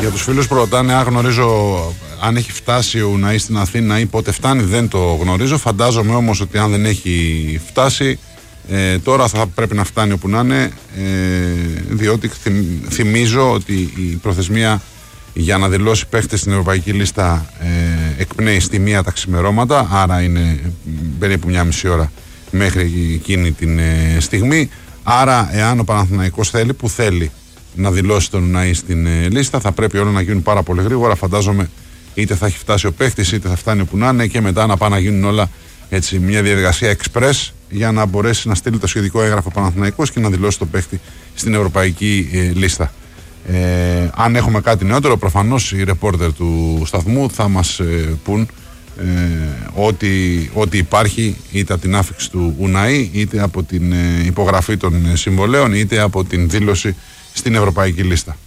Για τους φίλους που ρωτάνε αν γνωρίζω αν έχει φτάσει ο Ουναΐ στην Αθήνα ή πότε φτάνει, δεν το γνωρίζω. Φαντάζομαι όμως ότι αν δεν έχει φτάσει, τώρα θα πρέπει να φτάνει όπου να είναι, διότι θυμίζω ότι η προθεσμία για να δηλώσει παίχτες στην ευρωπαϊκή λίστα εκπνέει στη 1 τα ξημερώματα, άρα είναι περίπου 1,5 ώρα μέχρι εκείνη την στιγμή. Άρα εάν ο Παναθηναϊκός θέλει, που θέλει να δηλώσει τον Ουναΐ στην λίστα, θα πρέπει όλα να γίνουν πάρα πολύ γρήγορα. Φαντάζομαι είτε θα έχει φτάσει ο παίχτης, είτε θα φτάνει όπου να είναι, και μετά να πάνε να γίνουν όλα έτσι, μια διαδικασία express, για να μπορέσει να στείλει το σχετικό έγγραφο Παναθηναϊκός και να δηλώσει τον παίχτη στην ευρωπαϊκή λίστα. Αν έχουμε κάτι νεότερο, προφανώς οι ρεπόρτερ του σταθμού θα μας πούν ότι υπάρχει, είτε από την άφιξη του Ουναΐ, είτε από την υπογραφή των συμβολέων, είτε από την δήλωση στην ευρωπαϊκή λίστα.